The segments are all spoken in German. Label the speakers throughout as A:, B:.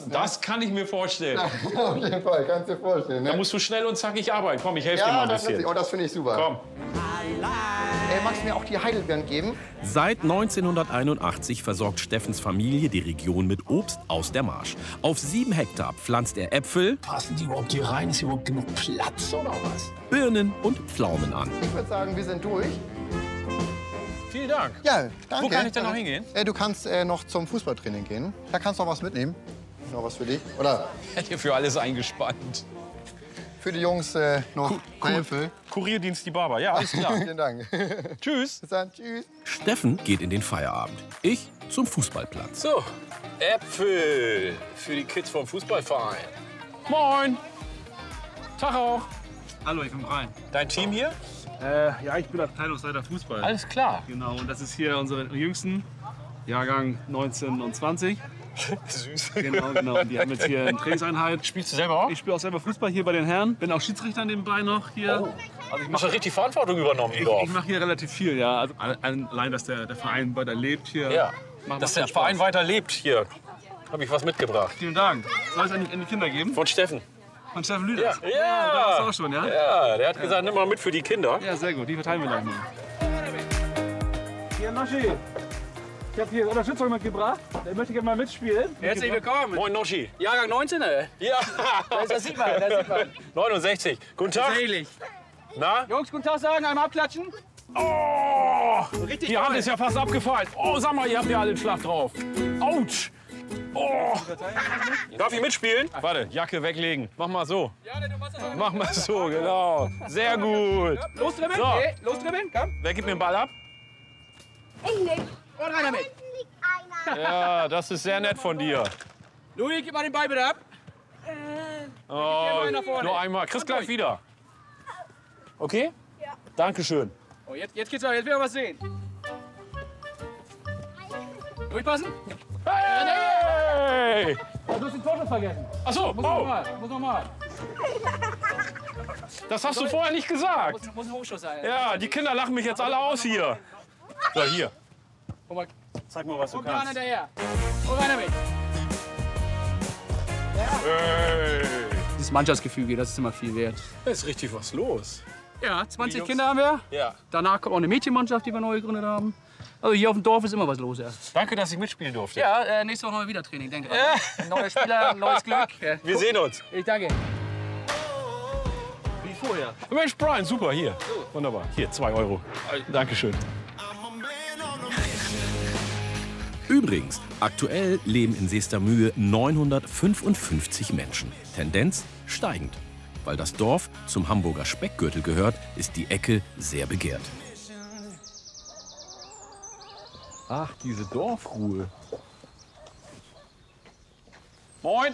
A: Das kann ich mir vorstellen.
B: Ja, auf jeden Fall, kannst du dir vorstellen. Ne?
A: Da musst du schnell und zackig arbeiten. Komm, ich helfe dir mal ein bisschen.
B: Oh, das finde ich super.
A: Komm.
B: Magst du mir auch die Heidelbeeren geben?
C: Seit 1981 versorgt Steffens Familie die Region mit Obst aus der Marsch. Auf 7 Hektar pflanzt er Äpfel,
D: Passen die überhaupt hier rein? Ist hier überhaupt genug Platz oder was?
C: Birnen und Pflaumen an.
B: Ich würde sagen, wir sind durch.
A: Vielen Dank.
B: Ja, danke.
A: Wo kann ich denn noch hingehen?
B: Du kannst noch zum Fußballtraining gehen. Da kannst du noch was mitnehmen. Noch was für dich. Oder
A: Ich hätte hier für alles eingespannt.
B: für die Jungs noch Äpfel.
A: Kurierdienst die Barber. Ja, alles klar.
B: Vielen Dank.
A: Tschüss.
B: Bis dann. Tschüss.
C: Steffen geht in den Feierabend. Ich zum Fußballplatz.
D: So, Äpfel für die Kids vom Fußballverein.
A: Moin. Tag auch.
E: Hallo, ich bin Brian.
A: Dein Team hier?
E: Ja, ich bin Abteilungsleiter Fußball.
A: Alles klar.
E: Genau, und das ist hier unsere Jüngsten, Jahrgang 19 und 20.
A: Süß.
E: Genau. Und die haben jetzt hier eine Trainingseinheit.
A: Spielst du selber auch?
E: Ich spiele auch selber Fußball hier bei den Herren. Bin auch Schiedsrichter nebenbei noch hier.
A: Also ich mache richtig Verantwortung übernommen im Dorf.
E: Ich mache hier relativ viel, ja. Also allein, dass der Verein weiter lebt hier.
A: Ja,
E: macht
A: dass
E: viel
A: der Verein
E: Spaß.
A: weiter lebt hier. Habe ich was mitgebracht.
E: Vielen Dank. Soll es an die Kinder geben?
A: Von Steffen.
E: Von Steffen Lüders?
A: Ja.
E: Da hast du auch schon, ja?
A: Ja, der hat gesagt, nimm mal mit für die Kinder.
E: Ja, sehr gut. Die verteilen wir gleich mal. Hier, Noschi. Ich habe hier Unterstützung mitgebracht. Der möchte gerne mal mitspielen.
F: Herzlich willkommen.
A: Moin, Noschi.
F: Jahrgang 19.
A: Ja.
F: Das sieht man, das sieht man.
A: 69. Guten Tag.
F: Tatsächlich.
A: Na?
F: Jungs, guten Tag sagen, einmal abklatschen.
A: Oh,
F: Richtig
A: die Hand
F: toll.
A: ist ja fast abgefallen. Oh, sag mal, ihr habt ja alle den Schlag drauf. Autsch. Oh. Darf ich mitspielen? Warte, Jacke weglegen. Mach mal so.
F: Ja, du machst das.
A: Mach mal so, genau. Sehr gut.
F: Los dribbeln,
A: So.
F: okay, los dribbeln, komm.
A: Wer gibt mir den Ball ab?
G: Ich nicht.
F: Und rein damit.
G: Liegt einer.
A: Ja, das ist sehr nett von dir.
F: Louis, gib mal den Ball bitte ab.
A: Oh,
F: nach vorne.
A: nur einmal. Kriegst gleich wieder. Okay? Ja. Dankeschön.
F: Oh, jetzt geht's weiter, jetzt will ich was sehen. Durchpassen.
A: Hey!
F: Oh, du hast den Torschutz vergessen.
A: Ach so,
F: Muss
A: oh,
F: noch mal.
A: das hast du vorher nicht gesagt.
F: Muss ein Hochschuss sein.
A: Ja, die Kinder lachen mich jetzt alle aus hier. So, hier.
F: Guck mal,
A: Zeig mal, was du
F: guck mal
A: kannst.
F: hinterher. Und rein damit.
A: Hey!
F: Dieses Mannschaftsgefüge, das ist immer viel wert.
A: Da ist richtig was los.
F: Ja, 20
A: Jungs?
F: Kinder haben wir.
A: Ja.
F: Danach kommt auch eine Mädchenmannschaft, die wir neu gegründet haben. Also hier auf dem Dorf ist immer was los erst.
A: Danke, dass ich mitspielen durfte.
F: Ja, nächste Woche haben wir wieder Training, denke ich. Neue Spieler, neues Glück. Ja.
A: Wir sehen uns.
F: Ich danke.
E: Wie vorher.
A: Mensch, Brian, super, hier. Wunderbar. Hier, 2 Euro. Dankeschön.
C: Übrigens, aktuell leben in Seestermühe 955 Menschen. Tendenz steigend. Weil das Dorf zum Hamburger Speckgürtel gehört, ist die Ecke sehr begehrt.
A: Ach, diese Dorfruhe. Moin.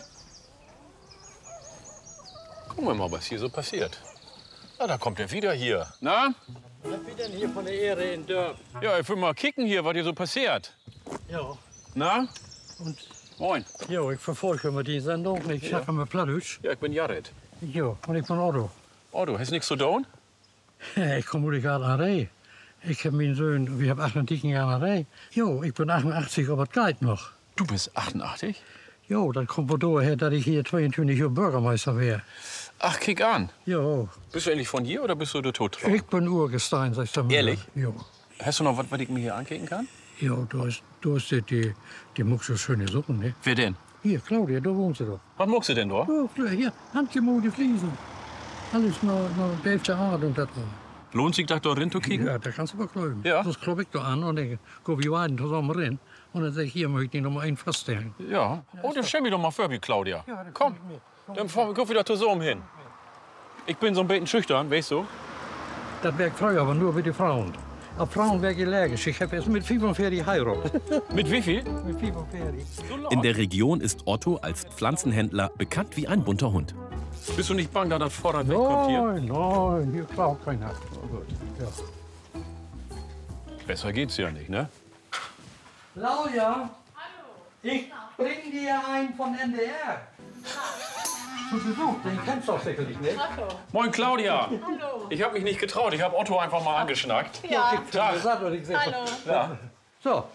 A: Gucken wir mal, was hier so passiert. Na, da kommt er wieder hier. Na?
H: Was bist denn hier von der Ehre in Dörp?
A: Ja, ich will mal kicken hier, was hier so passiert.
H: Ja.
A: Na?
H: Und
A: Moin.
H: ja, ich verfolge immer die Sendung. Ich sage immer Plattdeutsch.
A: Ja, ich bin Jared.
H: Ja, und ich bin Otto.
A: Oh, du hast nichts zu tun?
H: Ich komme gerade an Reh. Ich habe meinen Sohn, wir haben 28 Jahre an Reh. Jo, ich bin 88, aber es geht noch.
A: Du bist 88?
H: Jo, das kommt wohl daher, dass ich hier 22 Jahre Bürgermeister wäre.
A: Ach, kick an.
H: Jo,
A: Bist du endlich von hier oder bist du der Todtrau?
H: ich bin Urgestein, sag ich mal.
A: Ehrlich?
H: Jo.
A: Hast du noch was, was ich mir hier ankicken kann?
H: Jo, du hast die muckst so schöne Suppen, ne?
A: Wer denn?
H: Hier, Claudia, da wohnst du doch.
A: Was muckst du denn da?
H: Oh, hier, handgemolte Fliesen. Alles noch welche Art und das.
A: Lohnt sich das da drin zu kicken?
H: Ja, da kannst du aber klopfen.
A: Ja.
H: Das klopfe ich da an und dann gucke ich beiden zusammen rein. Und dann sage ich, hier möchte ich noch mal einen feststellen.
A: Ja. Oh, dann stell mich doch mal vor, wie Claudia. Komm, dann guck wieder zusammen hin. Ich bin so ein bisschen schüchtern, weißt du?
H: Das wäre früher, aber nur für die Frauen. Auf Frauen wäre ich allergisch. Ich habe erst mit 45 heiratet.
A: Mit wie viel?
H: Mit 45.
C: In der Region ist Otto als Pflanzenhändler bekannt wie ein bunter Hund.
A: Bist du nicht bang, dass das Vorderweg kommt hier?
H: Nein, hier klaut keiner. Oh gut. Ja.
A: Besser geht's ja nicht, ne?
H: Claudia. Hallo. Ich bring dir einen von NDR. Zu Besuch, den kennst du doch sicherlich nicht.
A: Moin, Claudia.
G: Hallo.
A: Ich habe mich nicht getraut. Ich habe Otto einfach mal angeschnackt.
G: Ja.
H: Gesagt, was ich gesagt habe.
G: Hallo.
A: Ja.
H: So,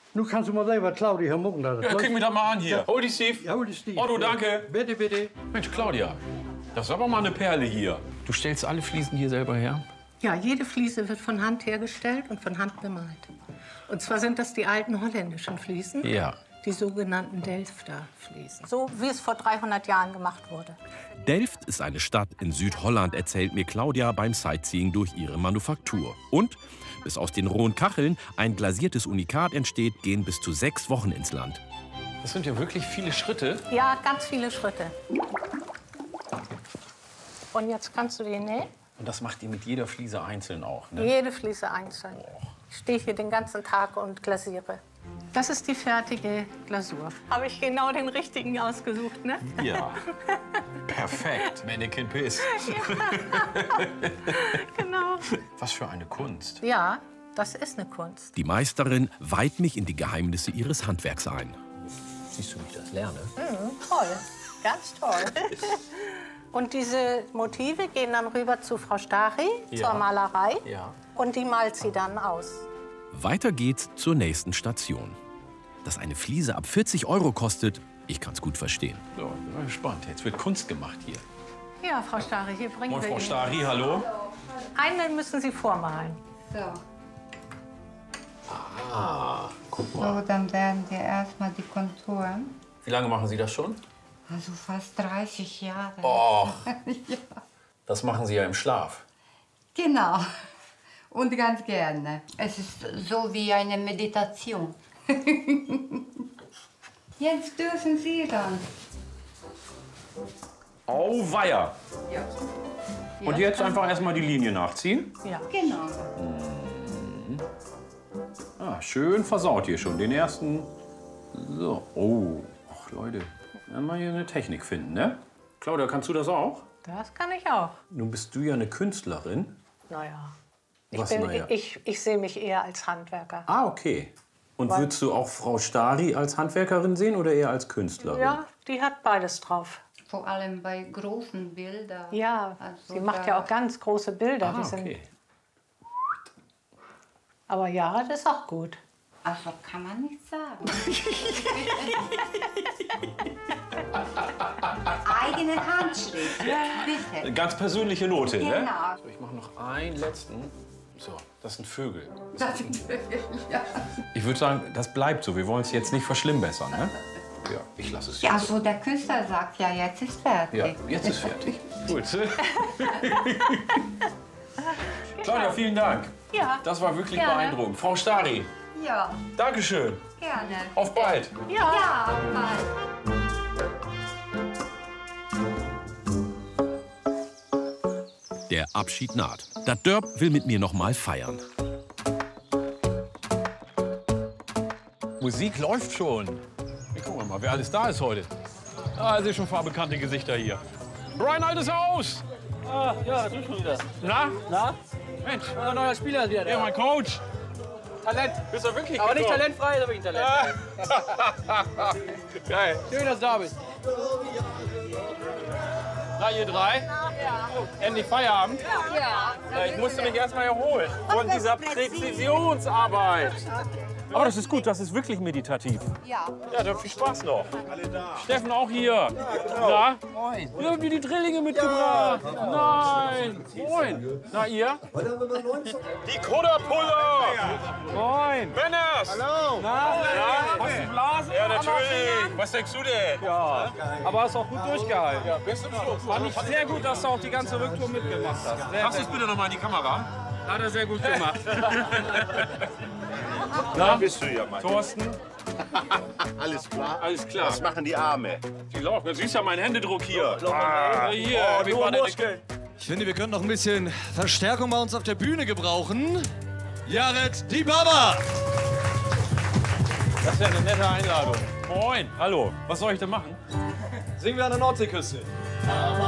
H: Nun kannst du mal sehen, was Claudia hier machen.
A: Ja, guck mir das mal an hier. Hol die Steve.
H: Ja, hol die Steve.
A: Otto, danke.
H: Bitte, bitte.
A: Mensch, Claudia, das ist aber mal eine Perle hier. Du stellst alle Fliesen hier selber her?
I: Ja, jede Fliese wird von Hand hergestellt und von Hand bemalt. Und zwar sind das die alten holländischen Fliesen,
A: Ja.
I: die sogenannten Delfter Fliesen. So wie es vor 300 Jahren gemacht wurde.
C: Delft ist eine Stadt in Südholland, erzählt mir Claudia beim Sightseeing durch ihre Manufaktur. Und bis aus den rohen Kacheln ein glasiertes Unikat entsteht, gehen bis zu 6 Wochen ins Land.
A: Das sind ja wirklich viele Schritte.
I: Ja, ganz viele Schritte. Und jetzt kannst du die nähen.
A: Und das macht ihr mit jeder Fliese einzeln auch, ne?
I: Jede Fliese einzeln. Ich stehe hier den ganzen Tag und glasiere. Das ist die fertige Glasur. Habe ich genau den richtigen ausgesucht, ne?
A: Ja. Perfekt. Mannequin Piss.
I: Genau.
A: Was für eine Kunst.
I: Ja, das ist eine Kunst.
C: Die Meisterin weiht mich in die Geheimnisse ihres Handwerks ein.
A: Siehst du, wie ich das lerne?
I: Toll, ganz toll. Und diese Motive gehen dann rüber zu Frau Stari, zur Malerei.
A: Ja.
I: Und die malt sie dann aus.
C: Weiter geht's zur nächsten Station. Dass eine Fliese ab 40 € kostet, ich kann's gut verstehen.
A: So, bin mal gespannt. Jetzt wird Kunst gemacht hier.
I: Ja, Frau Stari, hier bringen
A: Moin,
I: wir
A: Frau
I: Ihnen.
A: Stari, hallo.
I: Einmal müssen Sie vormalen.
J: So.
A: Guck mal.
J: So, dann werden wir erstmal die Konturen.
A: Wie lange machen Sie das schon?
J: Also fast 30 Jahre.
A: Och,
J: Ja,
A: das machen Sie ja im Schlaf.
J: genau. Und ganz gerne. Es ist so wie eine Meditation. Jetzt dürfen Sie dann.
A: Auweia.
J: Ja.
A: Und jetzt einfach erstmal die Linie nachziehen.
I: Ja.
J: Genau.
A: Ah, schön versaut hier schon den ersten. So, oh, ach Leute, werden wir hier eine Technik finden, ne? Claudia, kannst du das auch?
I: Das kann ich auch.
A: Nun bist du ja eine Künstlerin.
I: Naja.
A: Was, naja?
I: Ich sehe mich eher als Handwerker.
A: Ah, okay. Und würdest du auch Frau Stari als Handwerkerin sehen oder eher als Künstlerin?
I: Ja, die hat beides drauf.
J: Vor allem bei großen Bildern.
I: Ja,
J: Also
I: sie macht
J: da-
I: ja auch ganz große Bilder.
A: Ah,
I: Die sind,
A: okay.
I: aber ja, das ist auch gut.
J: Also kann man nicht sagen. Eigene Handschrift. Bitte.
A: Ganz persönliche Note, ne?
J: Genau.
A: So, ich mache noch einen letzten. So, das sind Vögel.
J: Das sind ja.
A: Ich würde sagen, das bleibt so. Wir wollen es jetzt nicht verschlimmbessern, ne? Ja, ich lasse es
J: Ja,
A: jetzt.
J: so der Künstler sagt ja, jetzt ist fertig.
A: Ja, jetzt ist fertig. Gut. Claudia, vielen Dank.
I: Ja.
A: Das war wirklich
I: Gerne.
A: beeindruckend. Frau Stari,
J: Ja,
A: Dankeschön.
J: gerne.
A: Auf bald.
I: Ja.
J: Ja, bald.
C: Der Abschied naht. Das Dörp will mit mir noch mal feiern.
A: Musik läuft schon. Hier, gucken wir mal, wer alles da ist heute. Ah, es sind schon ein paar bekannte Gesichter hier. Brian, altes Haus.
F: Ah, ja, du schon wieder.
A: Na?
F: Na?
A: Mensch,
F: Ein neuer Spieler wieder.
A: ja, mein Coach.
F: Talent.
A: Bist du wirklich
F: Aber nicht
A: gekommen?
F: talentfrei, ist aber ein Talent.
A: Geil.
F: Schön, dass du da bist.
A: Na, ihr drei? Endlich Feierabend?
G: Ja.
A: Ich musste mich erst mal erholen. Von dieser Präzisionsarbeit. Aber das ist gut, das ist wirklich meditativ.
J: Ja.
A: Ja, dann viel Spaß noch. Steffen auch hier. Na? Moin. Wir haben dir die Drillinge mitgebracht. Nein. Moin. Na, ihr? Die Kudderpuller. Moin. Männers. Hallo. Na? Ja. Hast du Blasen? Ja, natürlich. Was denkst du denn?
F: Ja, aber hast auch gut durchgehalten. Ja, bis zum Schluss. Fand ich sehr gut, dass du auch die ganze Rücktour mitgemacht hast.
A: Sagst du es bitte noch mal in die Kamera?
F: Hat er sehr gut gemacht.
A: Na,
D: Bist du ja, Mann.
A: Thorsten?
D: Alles klar?
A: Alles klar.
D: Was machen die Arme?
A: Die laufen. Du siehst ja meinen Händedruck hier. Hier, wie war der?
K: Ich finde, wir können noch ein bisschen Verstärkung bei uns auf der Bühne gebrauchen. Jared Die Baba!
A: Das ist ja eine nette Einladung. Moin. Hallo. Was soll ich denn machen?
K: Singen wir an der Nordseeküste.